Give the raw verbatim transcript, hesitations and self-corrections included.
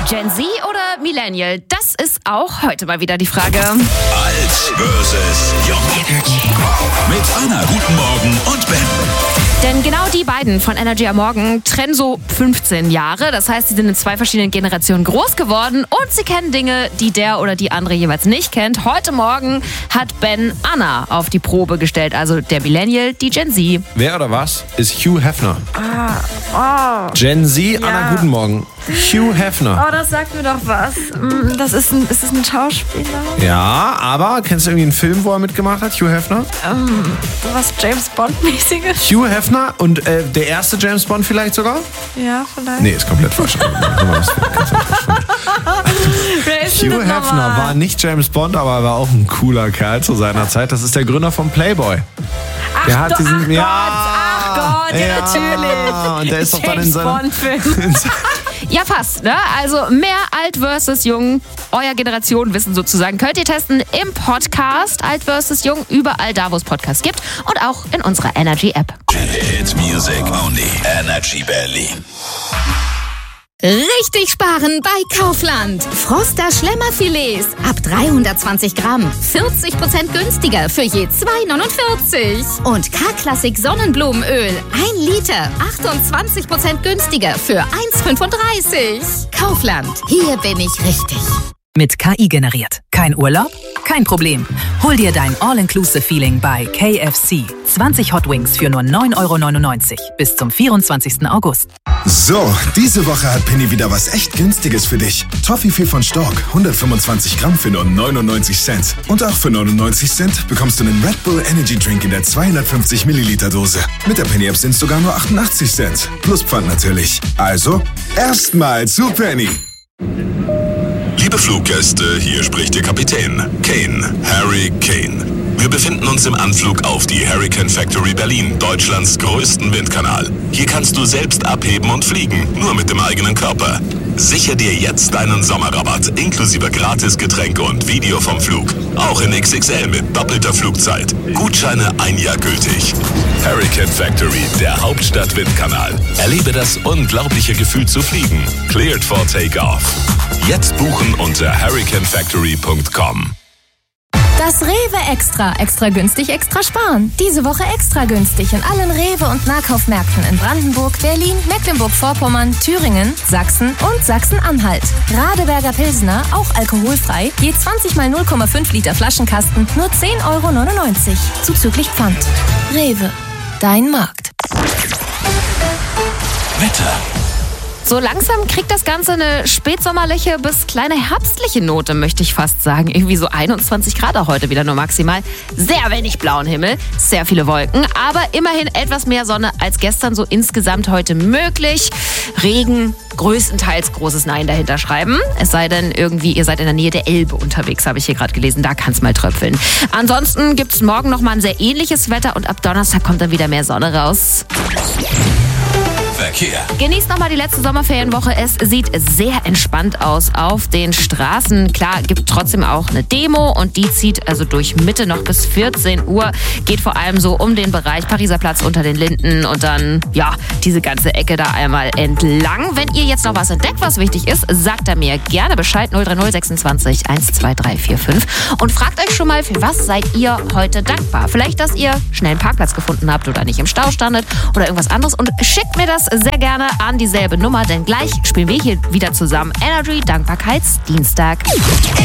Gen Z oder Millennial? Das ist auch heute mal wieder die Frage. Alt versus Jung. Mit Anna, guten Morgen und Ben. Denn genau die beiden von Energy am Morgen trennen so fünfzehn Jahre. Das heißt, sie sind in zwei verschiedenen Generationen groß geworden und sie kennen Dinge, die der oder die andere jeweils nicht kennt. Heute Morgen hat Ben Anna auf die Probe gestellt, also der Millennial, die Gen Z. Wer oder was ist Hugh Hefner? Ah, oh. Gen Z, Ja. Anna, guten Morgen. Hugh Hefner. Oh, das sagt mir doch was. Mm, Das ist ein, ist das ein Schauspieler? Ja, aber kennst du irgendwie einen Film, wo er mitgemacht hat? Hugh Hefner? Ähm, sowas James Bond-mäßiges? Hugh Hefner und äh, der erste James Bond vielleicht sogar? Ja, vielleicht. Nee, ist komplett falsch. Wer ist denn Hugh das Hefner nochmal? war nicht James Bond, aber er war auch ein cooler Kerl zu seiner Zeit. Das ist der Gründer von Playboy. Ach, Der hat doch, diesen, ach Gott, ja, ach Gott, ja, ja, natürlich. und der ist doch dann in James seiner- Bond-Film. Ja, fast, ne? Also mehr alt versus jung, euer Generationenwissen sozusagen, könnt ihr testen im Podcast Alt versus Jung, überall da, wo es Podcasts gibt und auch in unserer Energy-App. Hit Music Only. Energy Berlin. Richtig sparen bei Kaufland. Froster Schlemmerfilets ab dreihundertzwanzig Gramm. vierzig Prozent günstiger für je zwei neunundvierzig. Und K-Klassik Sonnenblumenöl. ein Liter. achtundzwanzig Prozent günstiger für eins fünfunddreißig. Kaufland. Hier bin ich richtig. Mit K I generiert. Kein Urlaub? Kein Problem. Hol dir dein All-Inclusive-Feeling bei K F C. zwanzig Hot Wings für nur neun Euro neunundneunzig bis zum vierundzwanzigsten August. So, diese Woche hat Penny wieder was echt Günstiges für dich. Toffifee von Stork, hundertfünfundzwanzig Gramm für nur neunundneunzig Cent. Und auch für neunundneunzig Cent bekommst du einen Red Bull Energy Drink in der zweihundertfünfzig Milliliter Dose. Mit der Penny App sind es sogar nur achtundachtzig Cent. Plus Pfand natürlich. Also, erstmal zu Penny. Liebe Fluggäste, hier spricht Ihr Kapitän. Kane, Harry Kane. Wir befinden uns im Anflug auf die Hurricane Factory Berlin, Deutschlands größten Windkanal. Hier kannst du selbst abheben und fliegen, nur mit dem eigenen Körper. Sichere dir jetzt deinen Sommerrabatt, inklusive Gratisgetränke und Video vom Flug. Auch in X X L mit doppelter Flugzeit. Gutscheine ein Jahr gültig. Hurricane Factory, der Hauptstadt-Windkanal. Erlebe das unglaubliche Gefühl zu fliegen. Cleared for Takeoff. Jetzt buchen unter hurricane factory punkt com. Das Rewe Extra. Extra günstig, extra sparen. Diese Woche extra günstig in allen Rewe- und Nahkaufmärkten in Brandenburg, Berlin, Mecklenburg-Vorpommern, Thüringen, Sachsen und Sachsen-Anhalt. Radeberger Pilsner, auch alkoholfrei, je zwanzig mal null Komma fünf Liter Flaschenkasten, nur zehn Euro neunundneunzig. Zuzüglich Pfand. Rewe. Dein Markt. Wetter. So langsam kriegt das Ganze eine spätsommerliche bis kleine herbstliche Note, möchte ich fast sagen. Irgendwie so einundzwanzig Grad auch heute wieder nur maximal. Sehr wenig blauen Himmel, sehr viele Wolken, aber immerhin etwas mehr Sonne als gestern so insgesamt heute möglich. Regen, größtenteils großes Nein dahinter schreiben. Es sei denn irgendwie, ihr seid in der Nähe der Elbe unterwegs, habe ich hier gerade gelesen. Da kann es mal tröpfeln. Ansonsten gibt es morgen nochmal ein sehr ähnliches Wetter und ab Donnerstag kommt dann wieder mehr Sonne raus. Verkehr. Genießt nochmal die letzte Sommerferienwoche. Es sieht sehr entspannt aus auf den Straßen. Klar, gibt trotzdem auch eine Demo und die zieht also durch Mitte noch bis vierzehn Uhr. Geht vor allem so um den Bereich Pariser Platz unter den Linden und dann, ja, diese ganze Ecke da einmal entlang. Wenn ihr jetzt noch was entdeckt, was wichtig ist, sagt er mir gerne Bescheid. null drei null sechsundzwanzig eins zwei drei vier fünf und fragt euch schon mal, für was seid ihr heute dankbar? Vielleicht, dass ihr schnell einen Parkplatz gefunden habt oder nicht im Stau standet oder irgendwas anderes und schickt mir das sehr gerne an dieselbe Nummer, denn gleich spielen wir hier wieder zusammen Energy Dankbarkeitsdienstag.